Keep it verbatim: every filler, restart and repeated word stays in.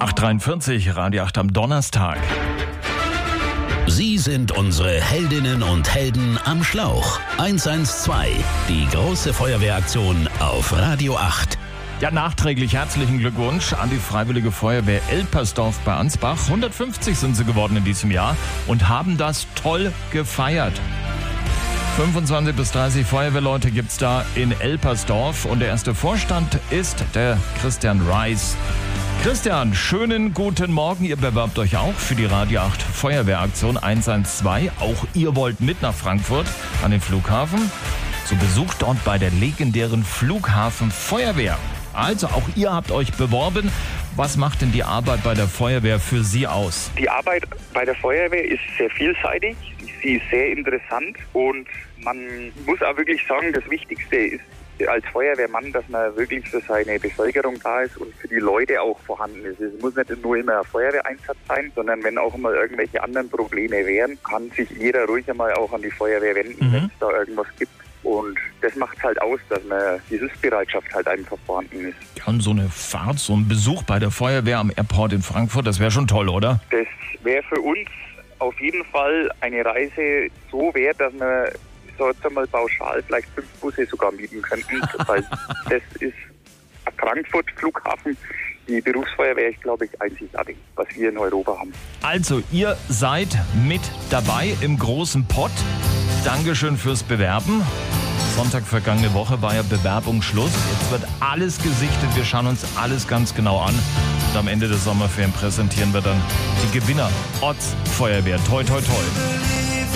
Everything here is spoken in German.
acht Uhr dreiundvierzig, Radio acht am Donnerstag. Sie sind unsere Heldinnen und Helden am Schlauch. eins eins zwei, die große Feuerwehraktion auf Radio acht. Ja, nachträglich herzlichen Glückwunsch an die Freiwillige Feuerwehr Elpersdorf bei Ansbach. hundertfünfzig sind sie geworden in diesem Jahr und haben das toll gefeiert. fünfundzwanzig bis dreißig Feuerwehrleute gibt's da in Elpersdorf und der erste Vorstand ist der Christian Reis. Christian, schönen guten Morgen. Ihr bewerbt euch auch für die Radio acht Feuerwehraktion eins eins zwei. Auch ihr wollt mit nach Frankfurt an den Flughafen. Zu Besuch dort bei der legendären Flughafenfeuerwehr. Also auch ihr habt euch beworben. Was macht denn die Arbeit bei der Feuerwehr für Sie aus? Die Arbeit bei der Feuerwehr ist sehr vielseitig. Sie ist sehr interessant und man muss auch wirklich sagen, das Wichtigste ist als Feuerwehrmann, dass man wirklich für seine Bevölkerung da ist und für die Leute auch vorhanden ist. Es muss nicht nur immer ein Feuerwehreinsatz sein, sondern wenn auch mal irgendwelche anderen Probleme wären, kann sich jeder ruhig einmal auch an die Feuerwehr wenden, mhm. wenn es da irgendwas gibt. Und das macht halt aus, dass man die Hilfsbereitschaft halt einfach vorhanden ist. Ja, und so eine Fahrt, so ein Besuch bei der Feuerwehr am Airport in Frankfurt, das wäre schon toll, oder? Das wäre für uns auf jeden Fall eine Reise so wert, dass wir so jetzt einmal pauschal vielleicht fünf Busse sogar mieten könnten, weil das ist ein Frankfurt-Flughafen. Die Berufsfeuerwehr ist, glaube ich, einzigartig, was wir in Europa haben. Also, ihr seid mit dabei im großen Pott. Dankeschön fürs Bewerben. Sonntag vergangene Woche war ja Bewerbungsschluss. Jetzt wird alles gesichtet. Wir schauen uns alles ganz genau an. Und am Ende der Sommerferien präsentieren wir dann die Gewinner. Ortsfeuerwehr. Toi, toi, toi.